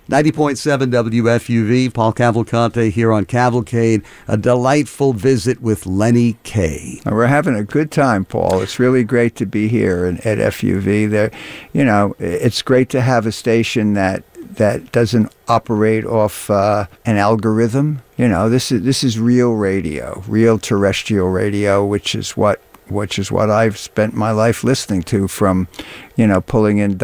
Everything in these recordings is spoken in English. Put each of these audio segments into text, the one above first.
90.7 WFUV, Paul Cavalcante here on Cavalcade. A delightful visit with Lenny Kaye. We're having a good time, Paul. It's really great to be here at FUV. There, it's great to have a station that doesn't operate off an algorithm. This is real radio, real terrestrial radio, which is what I've spent my life listening to, from, pulling in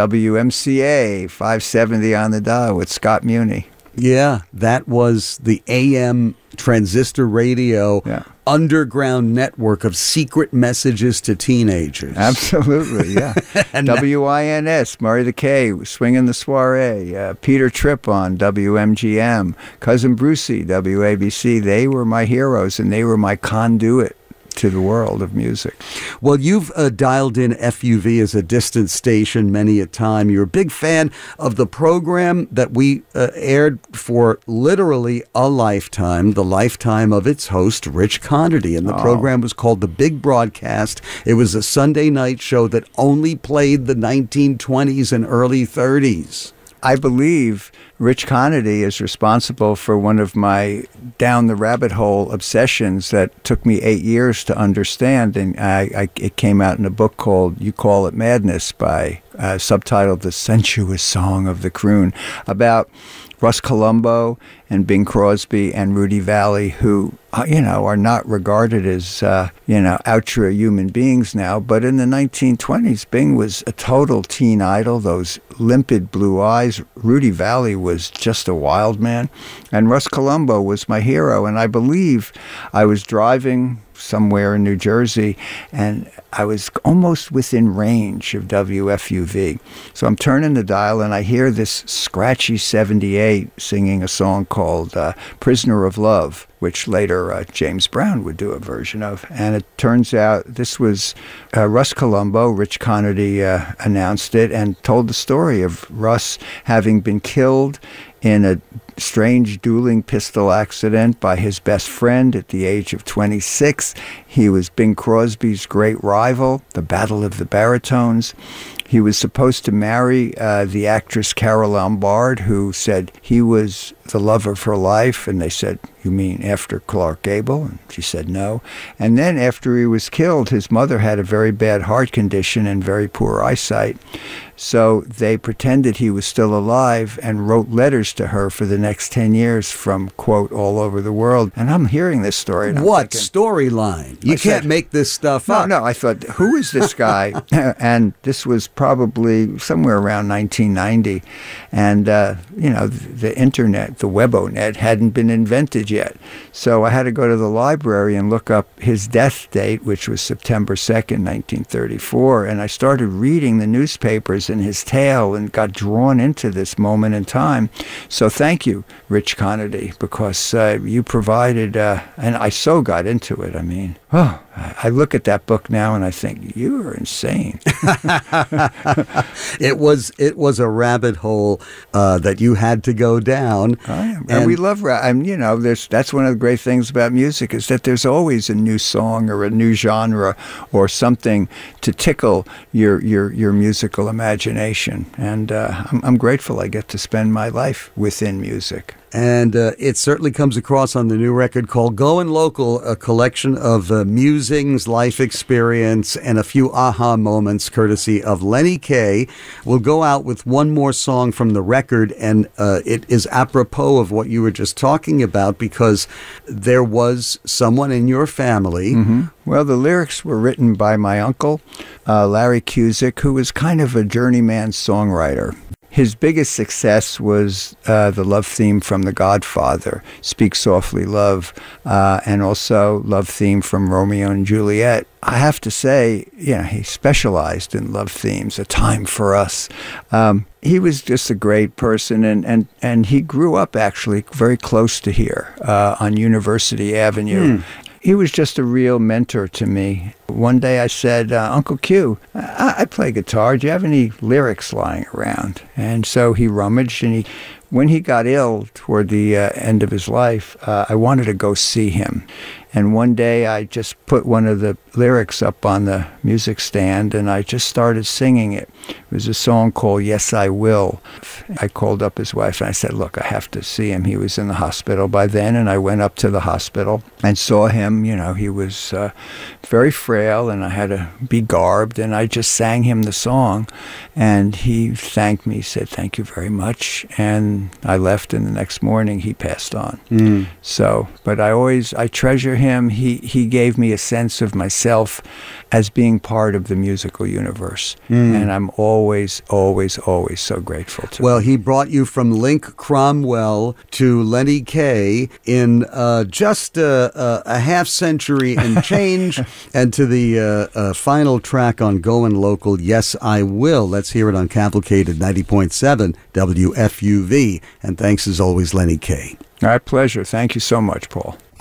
WMCA 570 on the dial with Scott Muni. Yeah, that was the AM transistor radio underground network of secret messages to teenagers. Absolutely, yeah. And WINS, Murray the K, Swinging the Soiree, Peter Tripp on WMGM, Cousin Brucey, WABC. They were my heroes, and they were my conduit to the world of music. Well, you've dialed in FUV as a distant station many a time. You're a big fan of the program that we aired for literally a lifetime, the lifetime of its host, Rich Connerty. And the program was called The Big Broadcast. It was a Sunday night show that only played the 1920s and early 30s. I believe Rich Connerty is responsible for one of my down the rabbit hole obsessions that took me 8 years to understand. And it came out in a book called You Call It Madness, by subtitled The Sensuous Song of the Croon, about Russ Columbo and Bing Crosby and Rudy Vallee, who, are not regarded as, ultra human beings now. But in the 1920s, Bing was a total teen idol, those limpid blue eyes. Rudy Vallee was just a wild man. And Russ Columbo was my hero. And I believe I was driving somewhere in New Jersey, and I was almost within range of WFUV. So I'm turning the dial, and I hear this scratchy 78 singing a song called Prisoner of Love, which later James Brown would do a version of. And it turns out this was Russ Columbo. Rich Connerty announced it and told the story of Russ having been killed in a strange dueling pistol accident by his best friend at the age of 26. He was Bing Crosby's great rival, the Battle of the Baritones. He was supposed to marry the actress Carole Lombard, who said he was the love of her life. And they said, "You mean after Clark Gable?" And she said no. And then after he was killed, his mother had a very bad heart condition and very poor eyesight. So they pretended he was still alive and wrote letters to her for the next 10 years from, quote, all over the world. And I'm hearing this story. And what storyline? You can't make this stuff up. No, I thought, who is this guy? And this was probably somewhere around 1990. And, the internet, the Webonet, hadn't been invented yet. So I had to go to the library and look up his death date, which was September 2nd, 1934. And I started reading the newspapers and his tale and got drawn into this moment in time. So thank you, Rich Connerty, because you provided, and I so got into it. I mean, I look at that book now and I think, you are insane. It was a rabbit hole that you had to go down. And we love, that's one of the great things about music, is that there's always a new song or a new genre or something to tickle your musical imagination. And I'm grateful I get to spend my life within music. And it certainly comes across on the new record called Goin' Local, a collection of musings, life experience, and a few aha moments courtesy of Lenny Kaye. We'll go out with one more song from the record, and it is apropos of what you were just talking about, because there was someone in your family. Mm-hmm. Well, the lyrics were written by my uncle, Larry Cusick, who was kind of a journeyman songwriter. His biggest success was the love theme from The Godfather, Speak Softly, Love, and also love theme from Romeo and Juliet. I have to say, he specialized in love themes, A Time for Us. He was just a great person, and he grew up actually very close to here on University Avenue. He was just a real mentor to me. One day I said, Uncle Q, I play guitar. Do you have any lyrics lying around? And so he rummaged, and when he got ill toward the end of his life, I wanted to go see him. And one day I just put one of the lyrics up on the music stand, and I just started singing it. It was a song called Yes, I Will. I called up his wife and I said, look, I have to see him. He was in the hospital by then, and I went up to the hospital and saw him. You know, he was very frail, and I had to be garbed, and I just sang him the song. And he thanked me, said, thank you very much. And I left, and the next morning he passed on. So, but I treasure him. He gave me a sense of myself as being part of the musical universe. And I'm always, always, always so grateful to him. Well, he brought you from Link Cromwell to Lenny Kaye in just a half century and change, and to the final track on Goin' Local, Yes, I Will. Let's hear it on Cavalcade 90.7 WFUV. And thanks as always, Lenny Kaye. My pleasure. Thank you so much, Paul.